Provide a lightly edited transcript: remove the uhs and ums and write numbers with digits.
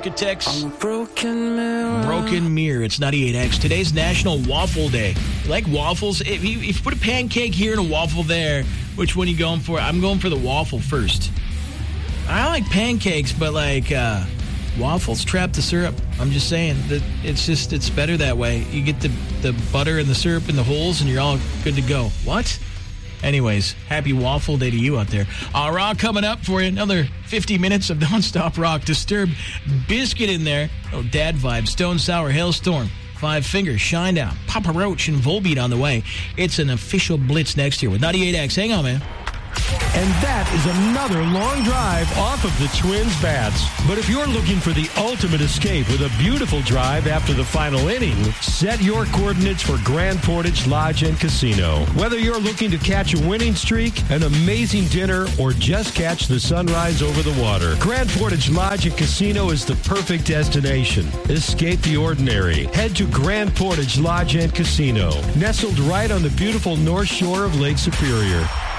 Architects. I'm a broken mirror. Broken Mirror. It's 98X. Today's National Waffle Day. You like waffles? If you put a pancake here and a waffle there, which one are you going for? I'm going for the waffle first. I like pancakes, but waffles trap the syrup. I'm just saying that it's better that way. You get the butter and the syrup in the holes, and you're all good to go. What? Anyways, happy Waffle Day to you out there. Rock coming up for you. Another 50 minutes of nonstop rock. Disturbed, Biscuit in there. Oh, Dad Vibe, Stone Sour, Hailstorm, Five Fingers, Shinedown, Papa Roach, and Volbeat on the way. It's an official blitz next year with 98X. Hang on, man. And that is another long drive off of the Twins' bats. But if you're looking for the ultimate escape with a beautiful drive after the final inning, set your coordinates for Grand Portage Lodge and Casino. Whether you're looking to catch a winning streak, an amazing dinner, or just catch the sunrise over the water, Grand Portage Lodge and Casino is the perfect destination. Escape the ordinary. Head to Grand Portage Lodge and Casino, nestled right on the beautiful north shore of Lake Superior.